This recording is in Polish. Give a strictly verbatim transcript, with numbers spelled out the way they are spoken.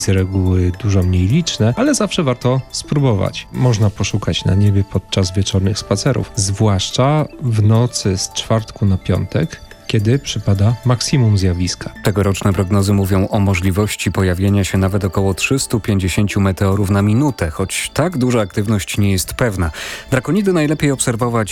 z reguły dużo mniej liczne, ale zawsze warto spróbować. Można poszukać na niebie podczas wieczornych spacerów, zwłaszcza w nocy z czwartku na piątek, kiedy przypada maksimum zjawiska. Tegoroczne prognozy mówią o możliwości pojawienia się nawet około trzystu pięćdziesięciu meteorów na minutę, choć tak duża aktywność nie jest pewna. Drakonidy najlepiej obserwować